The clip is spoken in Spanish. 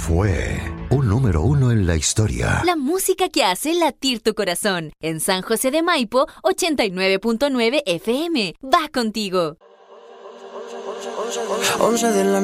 fue un número uno en la historia. La música que hace latir tu corazón. En San José de Maipo, 89.9 FM. Va contigo. 11 de la